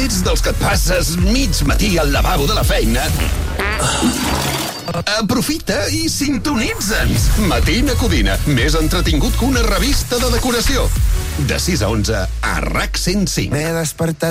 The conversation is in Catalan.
ets dels que et passes mig matí al lavabo de la feina, aprofita i sintonitza'ns. Matina Codina, més entretingut que una revista de decoració. De 6 a 11 a RAC 105. M'he despertat